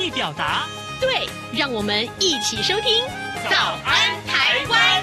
表达。 对，让我们一起收听早安台湾。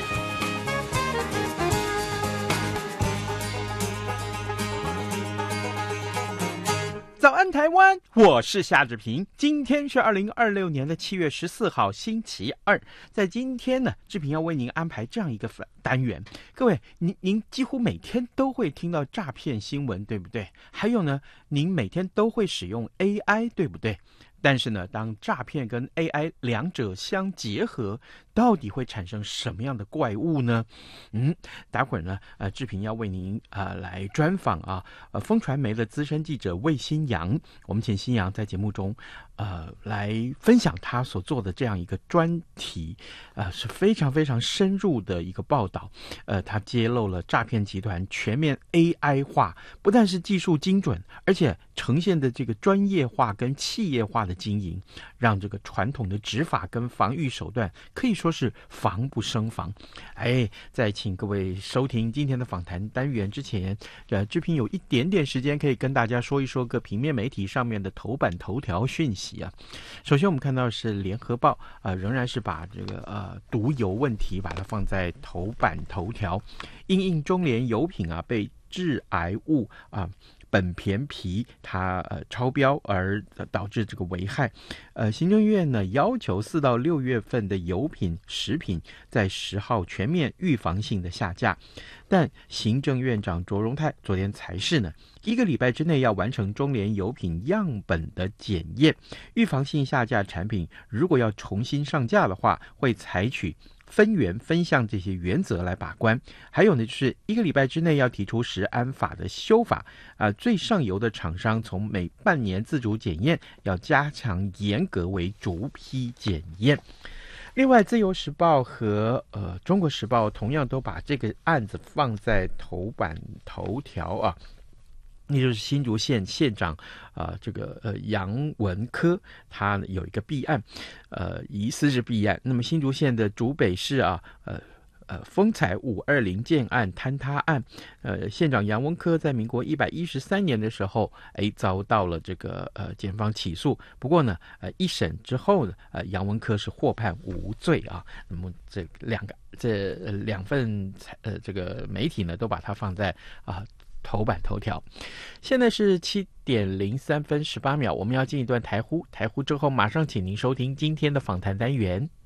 早安台湾，我是夏志平。今天是2026年7月14号星期二。在今天呢，志平要为您安排这样一个单元。各位，您几乎每天都会听到诈骗新闻，对不对？还有呢，您每天都会使用 AI， 对不对？但是呢，当诈骗跟 AI 两者相结合，到底会产生什么样的怪物呢？待会儿呢，志平要为您来专访风传媒的资深记者魏新阳。我们请新阳在节目中来分享他所做的这样一个专题，是非常非常深入的一个报道。他揭露了诈骗集团全面 AI 化，不但是技术精准，而且呈现的这个专业化跟企业化的经营，让这个传统的执法跟防御手段可以说是防不胜防。在请各位收听今天的访谈单元之前，志平有一点点时间可以跟大家说一说各平面媒体上面的头版头条讯息啊。首先我们看到是联合报仍然是把这个毒油问题把它放在头版头条，因中联油品被致癌物苯醃醚它超标而导致这个危害。行政院呢要求4到6月份的油品食品在10号全面预防性的下架，但行政院长卓荣泰昨天才是呢1个礼拜之内要完成中联油品样本的检验，预防性下架产品如果要重新上架的话，会采取分源分项这些原则来把关。还有呢，就是1个礼拜之内要提出食安法的修法最上游的厂商从每半年自主检验要加强严格为逐批检验。另外，自由时报和中国时报同样都把这个案子放在头版头条那就是新竹县县长杨文科，他有一个弊案，疑似是弊案。那么新竹县的竹北市丰彩520建案坍塌案，县长杨文科在民国113年的时候，遭到了这个检方起诉。不过呢，一审之后呢，杨文科是获判无罪啊。那么这两份这个媒体呢，都把它放在头版头条。现在是7点03分18秒，我们要进一段台呼之后，马上请您收听今天的访谈单元。